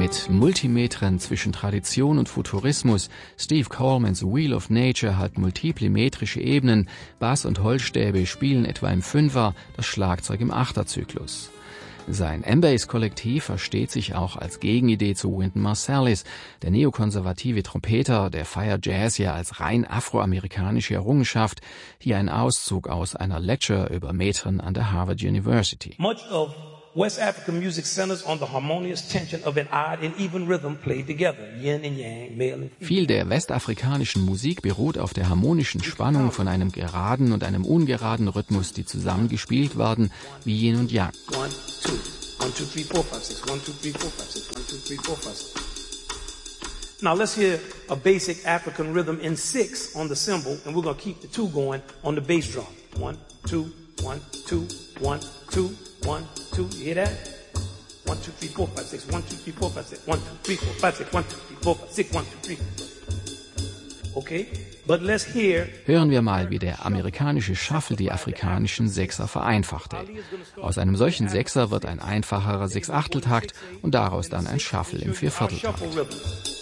Mit Multimetren zwischen Tradition und Futurismus, Steve Colemans Wheel of Nature hat multiple metrische Ebenen, Bass- und Holzstäbe spielen etwa im Fünfer, das Schlagzeug im Achterzyklus. Sein M-Bass-Kollektiv versteht sich auch als Gegenidee zu Wynton Marsalis. Der neokonservative Trompeter, der feiert Jazz ja als rein afroamerikanische Errungenschaft. Hier ein Auszug aus einer Lecture über Metren an der Harvard University. Much of West African music centers on the harmonious tension of an odd and even rhythm played together, yin and yang, male and female. Viel der westafrikanischen Musik beruht auf der harmonischen Spannung von einem geraden und einem ungeraden Rhythmus, die zusammengespielt werden wie Yin und Yang. 1, 2, 1, 2, 3, 4, 5, 6, 1, 2, 3, 4, 5, 6, 1, 2, 3, 4, 5, 6. Now let's hear a basic African rhythm in 6 on the cymbal, and we're going to keep the 2 going on the bass drum. 1, 2, 1, 2, 1, 2, 1, 2. You hear that? 1, 2, 3, 4, 5, 6. 1, 2, 3, 4, 5, 6. 1, 2, 3, 4, 5, 6. 1, 2, 3, 4, 5, 6. 1, 2, 3, 4. Okay? But let's hear. Hören wir mal, wie der amerikanische Shuffle die afrikanischen Sechser vereinfachte. Aus einem solchen Sechser wird ein einfacherer Sechsachteltakt und daraus dann ein Shuffle im Viervierteltakt.